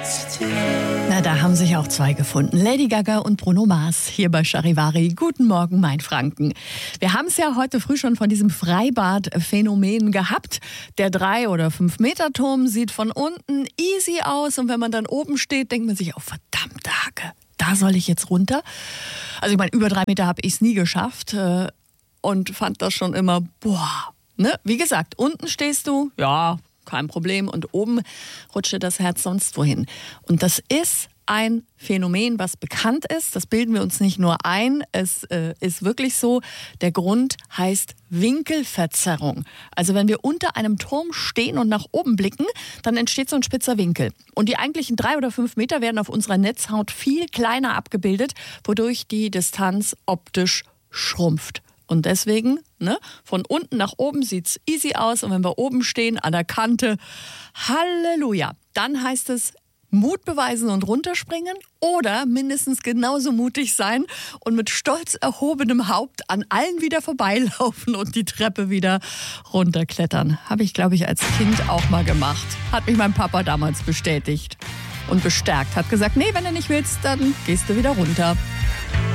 Na, da haben sich auch zwei gefunden. Lady Gaga und Bruno Mars hier bei Charivari. Guten Morgen, mein Franken. Wir haben es ja heute früh schon von diesem Freibad-Phänomen gehabt. Der 3 oder 5 Meter Turm sieht von unten easy aus und wenn man dann oben steht, denkt man sich, oh verdammte Hacke, da soll ich jetzt runter? Also ich meine, über 3 Meter habe ich es nie geschafft und fand das schon immer, boah. Ne? Wie gesagt, unten stehst du, ja, kein Problem. Und oben rutscht dir das Herz sonst wohin. Und das ist ein Phänomen, was bekannt ist. Das bilden wir uns nicht nur ein. Es ist wirklich so. Der Grund heißt Winkelverzerrung. Also wenn wir unter einem Turm stehen und nach oben blicken, dann entsteht so ein spitzer Winkel. Und die eigentlichen 3 oder 5 Meter werden auf unserer Netzhaut viel kleiner abgebildet, wodurch die Distanz optisch schrumpft. Und deswegen, von unten nach oben sieht's easy aus. Und wenn wir oben stehen, an der Kante, Halleluja. Dann heißt es Mut beweisen und runterspringen oder mindestens genauso mutig sein und mit stolz erhobenem Haupt an allen wieder vorbeilaufen und die Treppe wieder runterklettern. Habe ich, glaube ich, als Kind auch mal gemacht. Hat mich mein Papa damals bestätigt und bestärkt. Hat gesagt, nee, wenn du nicht willst, dann gehst du wieder runter.